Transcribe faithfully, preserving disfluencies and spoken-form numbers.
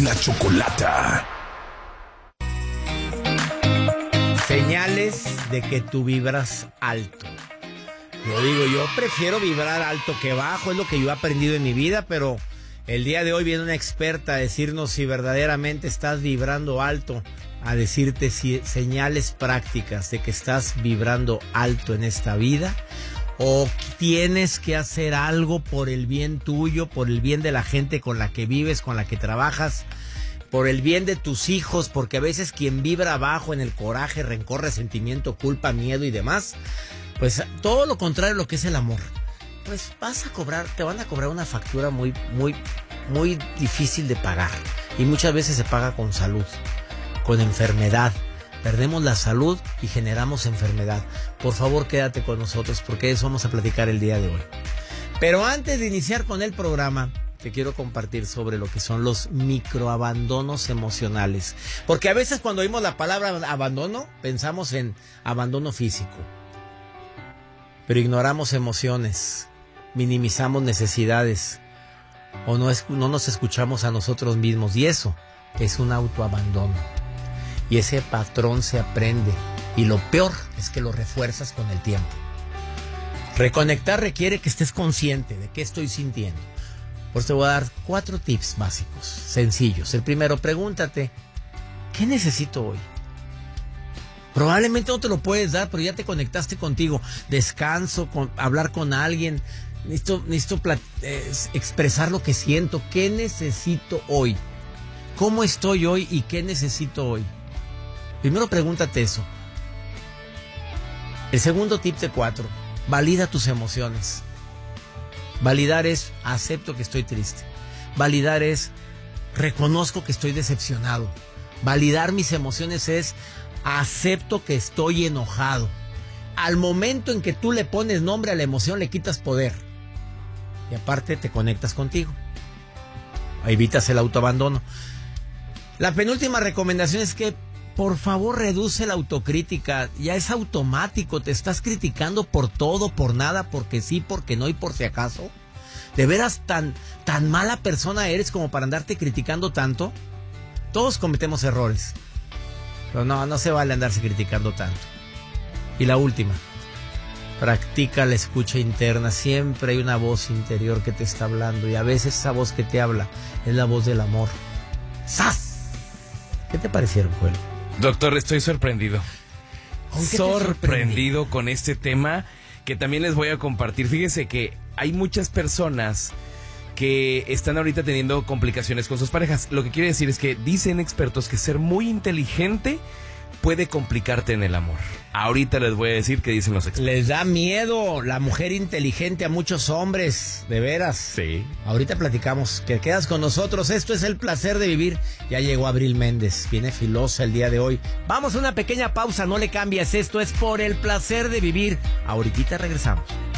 la Chocolata. Señales de que tú vibras alto. Yo digo, yo prefiero vibrar alto que bajo, es lo que yo he aprendido en mi vida, pero el día de hoy viene una experta a decirnos si verdaderamente estás vibrando alto, a decirte si, señales prácticas de que estás vibrando alto en esta vida, o tienes que hacer algo por el bien tuyo, por el bien de la gente con la que vives, con la que trabajas, por el bien de tus hijos, porque a veces quien vibra abajo en el coraje, rencor, resentimiento, culpa, miedo y demás, pues todo lo contrario a lo que es el amor. Pues vas a cobrar, te van a cobrar una factura muy, muy, muy difícil de pagar. Y muchas veces se paga con salud, con enfermedad. Perdemos la salud y generamos enfermedad. Por favor, quédate con nosotros porque de eso vamos a platicar el día de hoy. Pero antes de iniciar con el programa, te quiero compartir sobre lo que son los microabandonos emocionales. Porque a veces cuando oímos la palabra abandono, pensamos en abandono físico. Pero ignoramos emociones, minimizamos necesidades o no, es, no nos escuchamos a nosotros mismos. Y eso es un autoabandono. Y ese patrón se aprende. Y lo peor es que lo refuerzas con el tiempo. Reconectar requiere que estés consciente de qué estoy sintiendo. Por eso te voy a dar cuatro tips básicos, sencillos. El primero, pregúntate, ¿qué necesito hoy? Probablemente no te lo puedes dar, pero ya te conectaste contigo. Descanso, con, hablar con alguien. Necesito, necesito plat- eh, expresar lo que siento. ¿Qué necesito hoy? ¿Cómo estoy hoy y qué necesito hoy? Primero pregúntate eso. El segundo tip de cuatro, valida tus emociones. Validar es, acepto que estoy triste. Validar es, reconozco que estoy decepcionado. Validar mis emociones es, acepto que estoy enojado. Al momento en que tú le pones nombre a la emoción, le quitas poder. Y aparte te conectas contigo. Evitas el autoabandono. La penúltima recomendación es que, por favor, reduce la autocrítica. Ya es automático. Te estás criticando por todo, por nada, porque sí, porque no y por si acaso. ¿De veras tan, tan mala persona eres como para andarte criticando tanto? Todos cometemos errores. Pero no, no se vale andarse criticando tanto. Y la última. Practica la escucha interna. Siempre hay una voz interior que te está hablando. Y a veces esa voz que te habla es la voz del amor. ¡Sas! ¿Qué te parecieron, Joel? Doctor, estoy sorprendido. ¿Con qué te Sorprendido con este tema que también les voy a compartir. Fíjese que hay muchas personas que están ahorita teniendo complicaciones con sus parejas. Lo que quiere decir es que dicen expertos que ser muy inteligente puede complicarte en el amor. Ahorita les voy a decir qué dicen los expertos. Les da miedo la mujer inteligente a muchos hombres, de veras. Sí. Ahorita platicamos, que quedas con nosotros. Esto es El Placer de Vivir. Ya llegó Abril Méndez, viene filosa el día de hoy. Vamos a una pequeña pausa, no le cambies. Esto es Por el Placer de Vivir. Ahorita regresamos.